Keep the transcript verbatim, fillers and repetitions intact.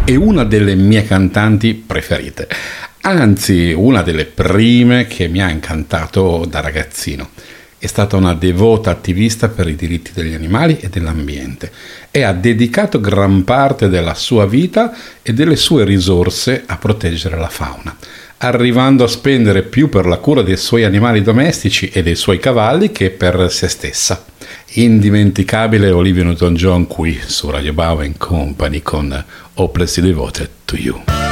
è una delle mie cantanti preferite, anzi una delle prime che mi ha incantato da ragazzino. È stata una devota attivista per i diritti degli animali e dell'ambiente e ha dedicato gran parte della sua vita e delle sue risorse a proteggere la fauna, arrivando a spendere più per la cura dei suoi animali domestici e dei suoi cavalli che per se stessa. Indimenticabile Olivia Newton-John qui su Radio Bauer and Company con Hopelessly Devoted to You.